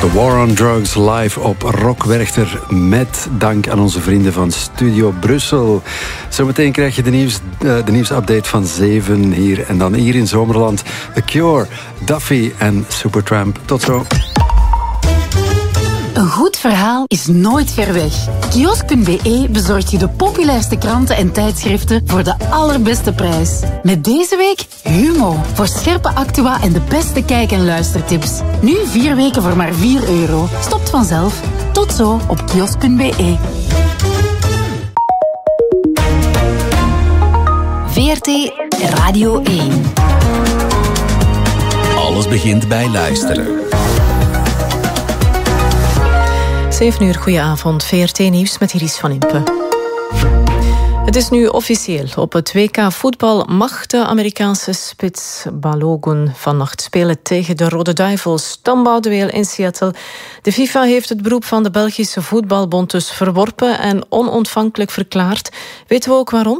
The War on Drugs live op Rock Werchter met dank aan onze vrienden van Studio Brussel. Zometeen krijg je de nieuwsupdate van 7 hier. En dan hier in Zomerland The Cure, Duffy en Supertramp. Tot zo. Een goed verhaal is nooit ver weg. Kiosk.be bezorgt je de populairste kranten en tijdschriften voor de allerbeste prijs. Met deze week Humo, voor scherpe actua en de beste kijk- en luistertips. Nu 4 weken voor maar €4. Stopt vanzelf. Tot zo op kiosk.be. VRT Radio 1. Alles begint bij luisteren. 7 uur, goedenavond. VRT Nieuws met Iris van Impe. Het is nu officieel. Op het WK voetbal mag de Amerikaanse spits Balogun vannacht spelen tegen de Rode Duivels. Tambouwduel in Seattle. De FIFA heeft het beroep van de Belgische Voetbalbond dus verworpen en onontvankelijk verklaard. Weten we ook waarom?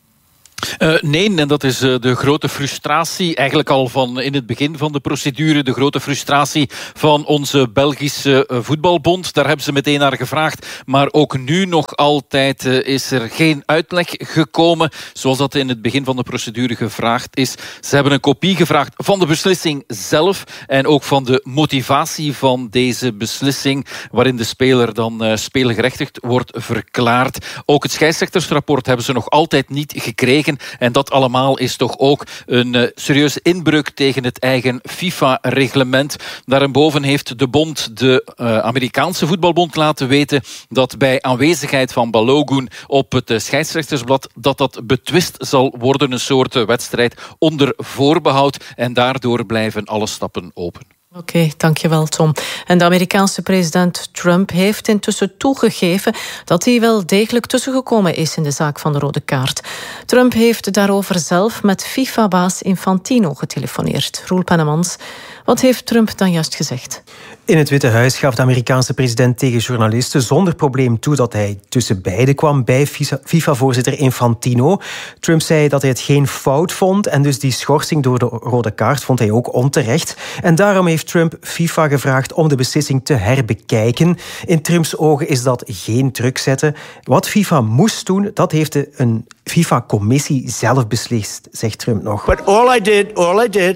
Nee, en dat is de grote frustratie, eigenlijk al van in het begin van de procedure, de grote frustratie van onze Belgische voetbalbond. Daar hebben ze meteen naar gevraagd, maar ook nu nog altijd is er geen uitleg gekomen, zoals dat in het begin van de procedure gevraagd is. Ze hebben een kopie gevraagd van de beslissing zelf en ook van de motivatie van deze beslissing, waarin de speler dan speelgerechtigd wordt verklaard. Ook het scheidsrechtersrapport hebben ze nog altijd niet gekregen. En dat allemaal is toch ook een serieuze inbreuk tegen het eigen FIFA-reglement. Daarboven heeft de bond de Amerikaanse voetbalbond laten weten dat bij aanwezigheid van Balogun op het scheidsrechtersblad dat betwist zal worden, een soort wedstrijd onder voorbehoud. En daardoor blijven alle stappen open. Oké, dankjewel Tom. En de Amerikaanse president Trump heeft intussen toegegeven dat hij wel degelijk tussengekomen is in de zaak van de rode kaart. Trump heeft daarover zelf met FIFA-baas Infantino getelefoneerd. Roel Pennemans, wat heeft Trump dan juist gezegd? In het Witte Huis gaf de Amerikaanse president tegen journalisten zonder probleem toe dat hij tussen beiden kwam bij FIFA-voorzitter Infantino. Trump zei dat hij het geen fout vond en dus die schorsing door de rode kaart vond hij ook onterecht. En daarom heeft Trump FIFA gevraagd om de beslissing te herbekijken. In Trumps ogen is dat geen druk zetten. Wat FIFA moest doen, dat heeft een FIFA-commissie zelf beslist, zegt Trump nog. But all I did,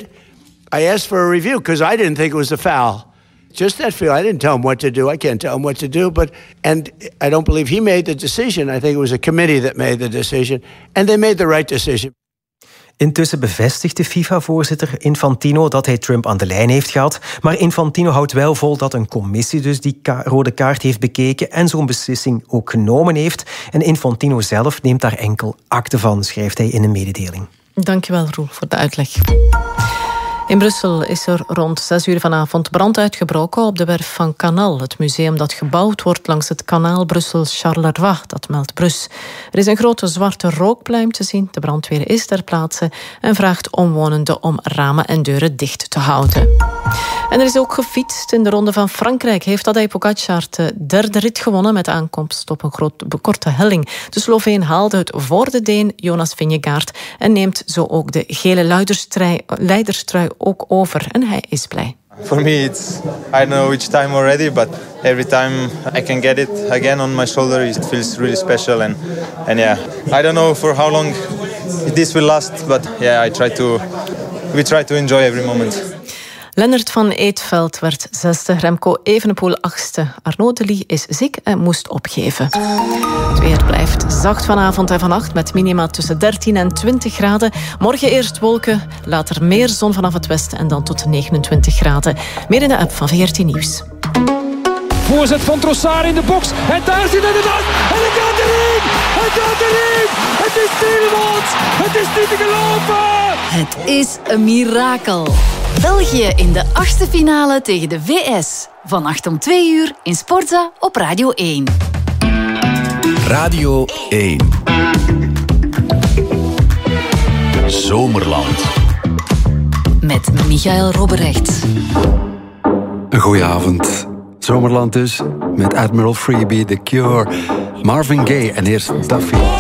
I asked for a review because I didn't think it was a foul. Just that feel. I didn't tell him what to do. I can't tell him what to do. And I don't believe he made the decision. I think it was a committee that made the decision. And they made the right decision. Intussen bevestigt de FIFA-voorzitter Infantino dat hij Trump aan de lijn heeft gehad. Maar Infantino houdt wel vol dat een commissie dus die rode kaart heeft bekeken en zo'n beslissing ook genomen heeft. En Infantino zelf neemt daar enkel akte van, schrijft hij in een mededeling. Dankjewel, Roel, voor de uitleg. In Brussel is er rond 6 uur vanavond brand uitgebroken op de werf van Canal, het museum dat gebouwd wordt langs het kanaal Brussel-Charleroi, dat meldt Brus. Er is een grote zwarte rookpluim te zien. De brandweer is ter plaatse en vraagt omwonenden om ramen en deuren dicht te houden. En er is ook gefietst. In de Ronde van Frankrijk heeft Tadej Pogačar de derde rit gewonnen met aankomst op een korte helling. De Sloveen haalde het voor de Deen Jonas Vingegaard en neemt zo ook de gele leiderstrui ook over. En hij is blij. For me, I don't know which time already, but every time I can get it again on my shoulder, it feels really special. And yeah, I don't know for how long this will last, but yeah, we try to enjoy every moment. Lennart van Eetveld werd 6e, Remco Evenepoel 8e. Arnaud Delis is ziek en moest opgeven. Het weer blijft zacht vanavond en vannacht met minima tussen 13 en 20 graden. Morgen eerst wolken, later meer zon vanaf het westen en dan tot 29 graden. Meer in de app van VRT Nieuws. Voorzet van Trossard in de box. En daar zit het aan. En het gaat erin. Het gaat erin. Het is Tielemans. Het is niet te geloven. Het is een mirakel. België in de 8e finale tegen de VS. Vannacht om 2 uur in Sportza op Radio 1. Radio 1. Zomerland. Met Michael Robberecht. Een goeie avond. Zomerland dus, met Admiral Freebie, The Cure, Marvin Gaye en eerst Duffy.